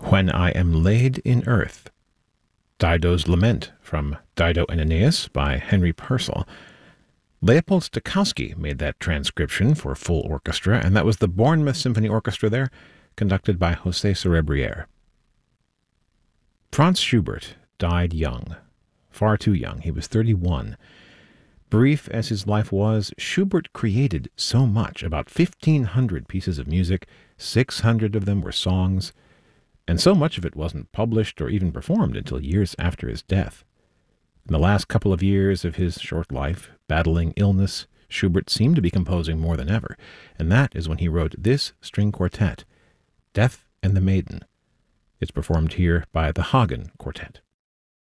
When I Am Laid in Earth, Dido's Lament from Dido and Aeneas by Henry Purcell. Leopold Stokowski made that transcription for full orchestra, and that was the Bournemouth Symphony Orchestra there, conducted by José Cerebriere. Franz Schubert died young, far too young. He was 31. Brief as his life was, Schubert created so much, about 1,500 pieces of music, 600 of them were songs, and so much of it wasn't published or even performed until years after his death. In the last couple of years of his short life, battling illness, Schubert seemed to be composing more than ever, and that is when he wrote this string quartet, Death and the Maiden. It's performed here by the Hagen Quartet.